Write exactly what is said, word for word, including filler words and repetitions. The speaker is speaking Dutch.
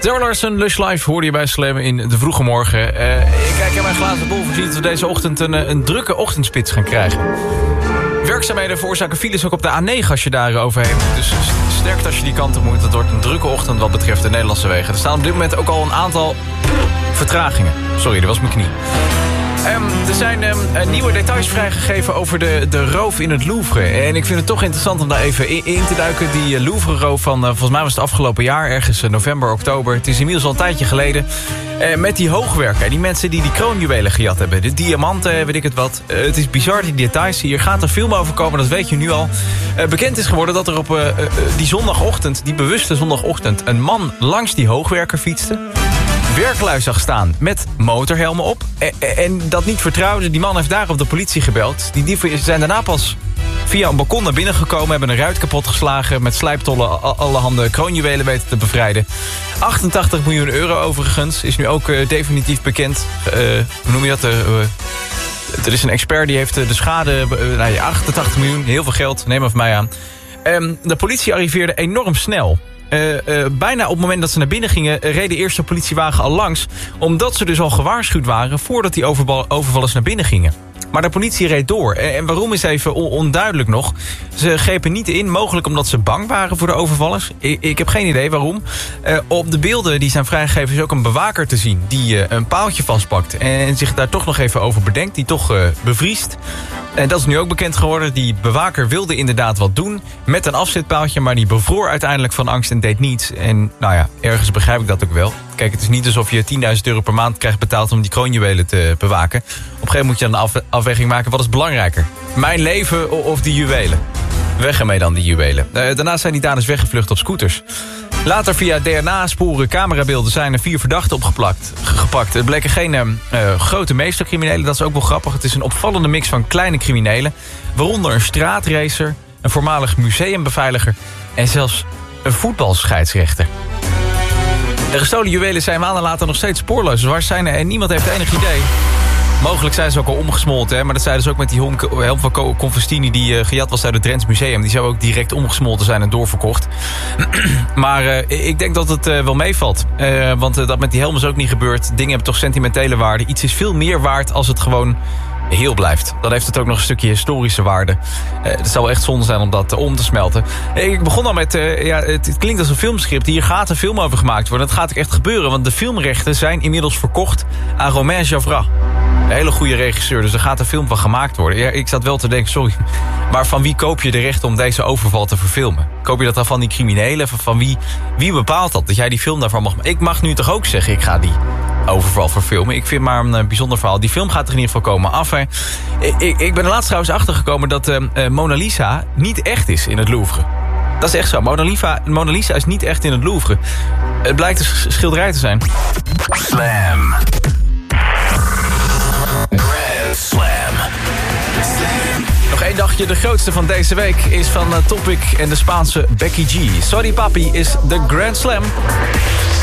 Zara Larsson, Lush Life hoorde je bij Slam in de vroege morgen. Uh, ik kijk in mijn glazen bol voorziet dat we deze ochtend een, een drukke ochtendspits gaan krijgen. Werkzaamheden veroorzaken files ook op de A negen als je daar overheen moet. Dus sterkt als je die kant op moet. Het wordt een drukke ochtend wat betreft de Nederlandse wegen. Er staan op dit moment ook al een aantal vertragingen. Sorry, dat was mijn knie. Um, er zijn um, nieuwe details vrijgegeven over de, de roof in het Louvre. En ik vind het toch interessant om daar even in, in te duiken. Die uh, Louvre-roof van, uh, volgens mij was het afgelopen jaar, ergens uh, november, oktober. Het is inmiddels al een tijdje geleden. Uh, met die hoogwerker, die mensen die die kroonjuwelen gejat hebben. De diamanten, weet ik het wat. Uh, het is bizar, die details. Hier gaat een film over komen, dat weet je nu al. Uh, bekend is geworden dat er op uh, uh, die zondagochtend, die bewuste zondagochtend, een man langs die hoogwerker fietste. Werklui zag staan met motorhelmen op. En, en dat niet vertrouwde. Die man heeft daarop de politie gebeld. Die dieven zijn daarna pas via een balkon naar binnen gekomen. Hebben een ruit kapot geslagen. Met slijptollen allerhande kroonjuwelen weten te bevrijden. achtentachtig miljoen euro overigens. Is nu ook uh, definitief bekend. Uh, hoe noem je dat? Uh, uh, er is een expert die heeft de schade... Uh, nou ja, achtentachtig miljoen. Heel veel geld. Neem maar van mij aan. Um, de politie arriveerde enorm snel. Uh, uh, bijna op het moment dat ze naar binnen gingen, uh, reed de eerste politiewagen al langs. Omdat ze dus al gewaarschuwd waren voordat die overval- overvallers naar binnen gingen. Maar de politie reed door. En, en waarom is even on- onduidelijk nog. Ze grepen niet in, mogelijk omdat ze bang waren voor de overvallers. Ik, ik heb geen idee waarom. Uh, op de beelden die zijn vrijgegeven is ook een bewaker te zien die uh, een paaltje vastpakt. En zich daar toch nog even over bedenkt, die toch uh, bevriest. En dat is nu ook bekend geworden. Die bewaker wilde inderdaad wat doen met een afzetpaaltje, maar die bevroor uiteindelijk van angst en deed niets. En nou ja, ergens begrijp ik dat ook wel. Kijk, het is niet alsof je tienduizend euro per maand krijgt betaald om die kroonjuwelen te bewaken. Op een gegeven moment moet je dan een af- afweging maken, wat is belangrijker? Mijn leven of die juwelen? Weg ermee dan, die juwelen. Uh, daarna zijn die daders weggevlucht op scooters. Later via D N A-sporen, camerabeelden zijn er vier verdachten opgepakt. Gepakt. Het bleken geen uh, grote meestercriminelen, dat is ook wel grappig. Het is een opvallende mix van kleine criminelen. Waaronder een straatracer, een voormalig museumbeveiliger en zelfs een voetbalscheidsrechter. De gestolen juwelen zijn maanden later nog steeds spoorloos. Waar zijn er? En niemand heeft enig idee. Mogelijk zijn ze ook al omgesmolten, hè? Maar dat zeiden ze ook met die helm van Confestini die uh, gejat was uit het Drents Museum. Die zou ook direct omgesmolten zijn en doorverkocht. Maar uh, ik denk dat het uh, wel meevalt. Uh, want uh, dat met die helm is ook niet gebeurd. Dingen hebben toch sentimentele waarde. Iets is veel meer waard als het gewoon heel blijft. Dan heeft het ook nog een stukje historische waarde. Uh, het zou echt zonde zijn om dat uh, om te smelten. Ik begon al met, uh, ja, het, het klinkt als een filmscript. Hier gaat een film over gemaakt worden. Dat gaat ook echt gebeuren, want de filmrechten zijn inmiddels verkocht aan Romain Gavras. Een hele goede regisseur, dus er gaat een film van gemaakt worden. Ja, ik zat wel te denken, sorry, maar van wie koop je de rechten om deze overval te verfilmen? Koop je dat dan van die criminelen? Van, van wie, wie bepaalt dat, dat jij die film daarvan mag maken? Ik mag nu toch ook zeggen, ik ga die overval verfilmen. Ik vind maar een uh, bijzonder verhaal. Die film gaat er in ieder geval komen af. Hè. Ik, ik, ik ben er laatst trouwens achtergekomen dat uh, uh, Mona Lisa niet echt is in het Louvre. Dat is echt zo. Mona Lisa, Mona Lisa is niet echt in het Louvre. Het blijkt een schilderij te zijn. Slam. Grand Slam. Nog één dagje, de grootste van deze week is van uh, Topic en de Spaanse Becky G. Sorry Papi is de Grand Slam.